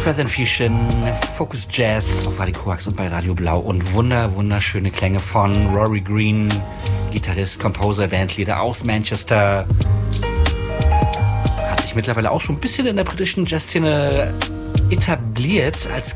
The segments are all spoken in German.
Further Infusion, Focus Jazz auf Radio Koax und bei Radio Blau und wunderschöne Klänge von Rory Green, Gitarrist, Composer, Bandleader aus Manchester. Hat sich mittlerweile auch schon ein bisschen in der britischen Jazzszene etabliert als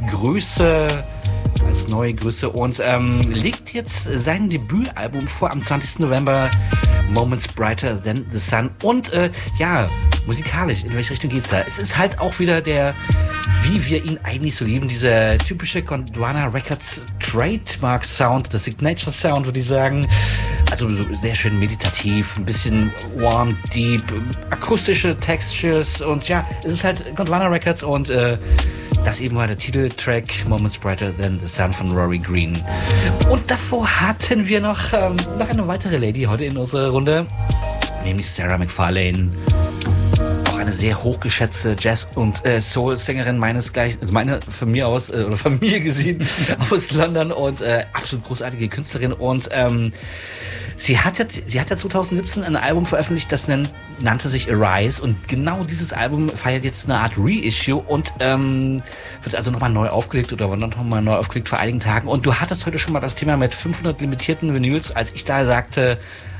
neue Größe und legt jetzt sein Debütalbum vor am 20. November, Moments Brighter Than the Sun. Und musikalisch, in welche Richtung geht's da? Es ist halt auch wieder wie wir ihn eigentlich so lieben, dieser typische Gondwana Records Trademark Sound, der Signature Sound, würde ich sagen. Also so sehr schön meditativ, ein bisschen warm, deep, akustische Textures und ja, es ist halt Gondwana Records und das eben war der Titeltrack Moments Brighter Than the Sun von Rory Green. Und davor hatten wir noch eine weitere Lady heute in unserer Runde, nämlich Sarah McFarlane. Auch eine sehr hochgeschätzte Jazz- und Soul-Sängerin meinesgleichen, also von mir gesehen aus London und absolut großartige Künstlerin und Sie hat ja 2017 ein Album veröffentlicht, das nannte sich Arise und genau dieses Album feiert jetzt eine Art Reissue und wird also nochmal neu aufgelegt oder war nochmal neu aufgelegt vor einigen Tagen. Und du hattest heute schon mal das Thema mit 500 limitierten Vinyls, als ich da sagte,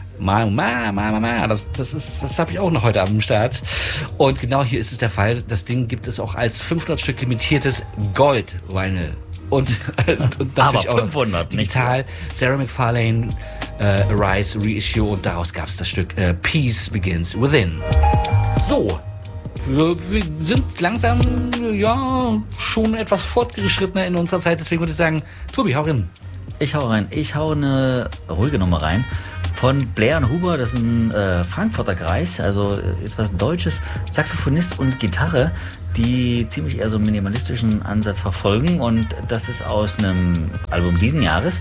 das habe ich auch noch heute am Start. Und genau hier ist es der Fall. Das Ding gibt es auch als 500 Stück limitiertes Gold-Vinyl. Und natürlich aber 500 auch digital. Sarah McFarlane, Arise, Reissue und daraus gab es das Stück Peace Begins Within. So, wir sind langsam, schon etwas fortgeschrittener in unserer Zeit, deswegen würde ich sagen, Tobi, hau rein. Ich hau rein. Ich hau eine ruhige Nummer rein. Von Blair und Huber, das ist ein Frankfurter Kreis, also etwas Deutsches, Saxophonist und Gitarre, die ziemlich eher so einen minimalistischen Ansatz verfolgen und das ist aus einem Album diesen Jahres,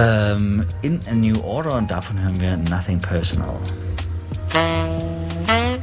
In a New Order und davon hören wir Nothing Personal.